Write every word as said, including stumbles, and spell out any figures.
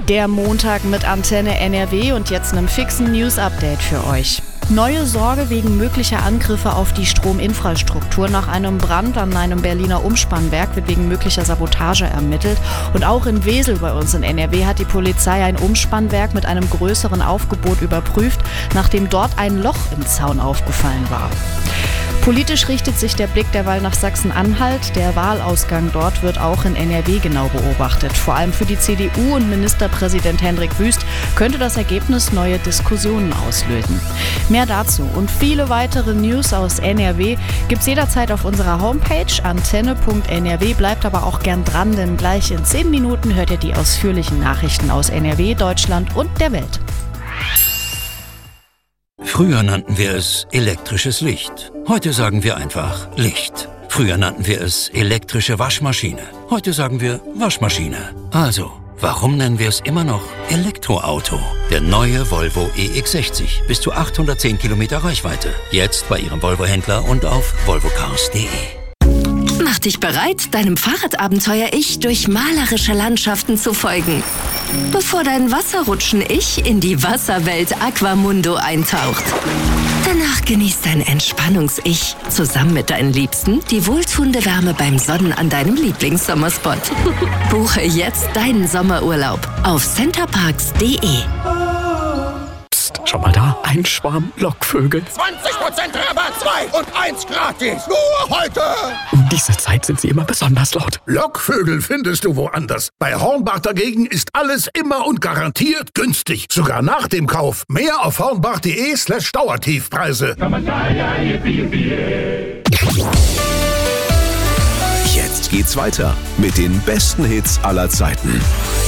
Der Montag mit Antenne N R W und jetzt einem fixen News-Update für euch. Neue Sorge wegen möglicher Angriffe auf die Strominfrastruktur. Nach einem Brand an einem Berliner Umspannwerk wird wegen möglicher Sabotage ermittelt. Und auch in Wesel bei uns in N R W hat die Polizei ein Umspannwerk mit einem größeren Aufgebot überprüft, nachdem dort ein Loch im Zaun aufgefallen war. Politisch richtet sich der Blick derweil nach Sachsen-Anhalt. Der Wahlausgang dort wird auch in N R W genau beobachtet. Vor allem für die C D U und Ministerpräsident Hendrik Wüst könnte das Ergebnis neue Diskussionen auslösen. Mehr dazu und viele weitere News aus N R W gibt's jederzeit auf unserer Homepage antenne punkt n r w. Bleibt aber auch gern dran, denn gleich in zehn Minuten hört ihr die ausführlichen Nachrichten aus N R W, Deutschland und der Welt. Früher nannten wir es elektrisches Licht. Heute sagen wir einfach Licht. Früher nannten wir es elektrische Waschmaschine. Heute sagen wir Waschmaschine. Also, warum nennen wir es immer noch Elektroauto? Der neue Volvo E X sechzig. Bis zu achthundertzehn Kilometer Reichweite. Jetzt bei Ihrem Volvo-Händler und auf volvo cars punkt de. Mach dich bereit, deinem Fahrradabenteuer-Ich durch malerische Landschaften zu folgen. Bevor dein Wasserrutschen-Ich in die Wasserwelt Aquamundo eintaucht. Danach genießt dein Entspannungs-Ich zusammen mit deinen Liebsten die wohltuende Wärme beim Sonnen an deinem Lieblingssommerspot. Buche jetzt deinen Sommerurlaub auf centerparks punkt de. Psst, schau mal da, ein Schwarm Lockvögel. zwanzig Prozent Rabatt, zwei und eins gratis. Nur heute. Um diese Zeit sind sie immer besonders laut. Lockvögel findest du woanders. Bei Hornbach dagegen ist alles immer und garantiert günstig. Sogar nach dem Kauf. Mehr auf hornbach punkt de slash Dauertiefpreise. Jetzt geht's weiter mit den besten Hits aller Zeiten.